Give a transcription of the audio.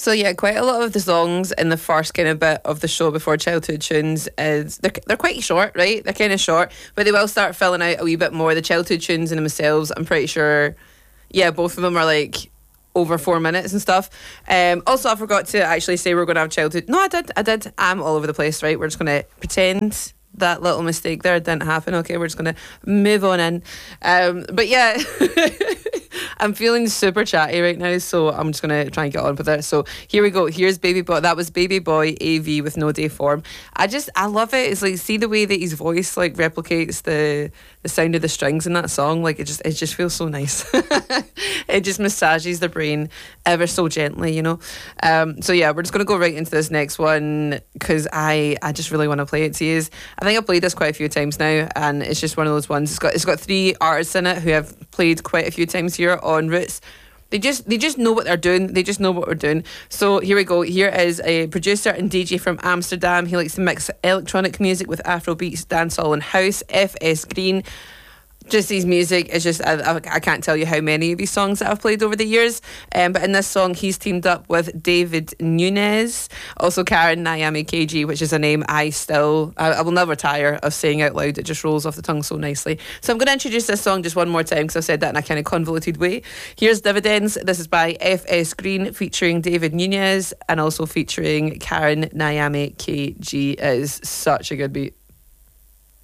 So yeah, quite a lot of the songs in the first kind of bit of the show before Childhood Tunes is they're quite short, right? They're kind of short, but they will start filling out a wee bit more. The Childhood Tunes in themselves, I'm pretty sure, yeah, both of them are like over 4 minutes and stuff. Also, I forgot to actually say we're going to have childhood. No, I did. I'm all over the place, right? We're just going to pretend that little mistake there didn't happen. Okay, we're just going to move on in. But yeah. I'm feeling super chatty right now, so I'm just going to try and get on with it. So here we go. Here's Baby Boy. That was Baby Boy AV with No Day Form. I love it. It's like, see the way that his voice like replicates the sound of the strings in that song. Like it just feels so nice. It just massages the brain ever so gently, you know. So yeah, we're just going to go right into this next one because I just really want to play it to you. I think I've played this quite a few times now, and it's just one of those ones. It's got 3 artists in it who have played quite a few times here on Roots. They just know what they're doing. They just know what we're doing. So here we go. Here is a producer and DJ from Amsterdam. He likes to mix electronic music with Afrobeats, dancehall and house. FS Green. Just his music is just, I can't tell you how many of his songs that I've played over the years. But in this song, he's teamed up with David Nunez, also Karen Nyame KG, which is a name I will never tire of saying out loud. It just rolls off the tongue so nicely. So I'm going to introduce this song just one more time because I've said that in a kind of convoluted way. Here's Dividends. This is by FS Green featuring David Nunez and also featuring Karen Nyame KG. It is such a good beat.